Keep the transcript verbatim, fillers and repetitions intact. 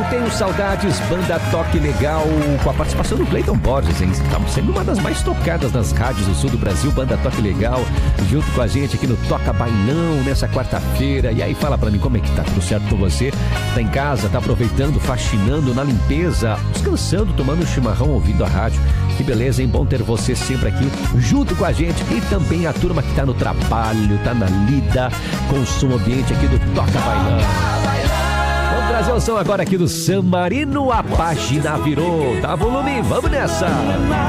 Tenho Saudades, banda Toque Legal, com a participação do Cleiton Borges, hein? Estamos sendo uma das mais tocadas nas rádios do sul do Brasil, banda Toque Legal, junto com a gente aqui no Toca Bailão, nessa quarta-feira. E aí, fala pra mim, como é que tá? Tudo certo com você? Tá em casa, tá aproveitando, faxinando, na limpeza, descansando, tomando um chimarrão, ouvindo a rádio. Que beleza, hein? Bom ter você sempre aqui, junto com a gente. E também a turma que tá no trabalho, tá na lida, com o som ambiente aqui do Toca Bailão. Vamos trazer o som agora aqui do San Marino, a página virou. Dá volume, vamos nessa!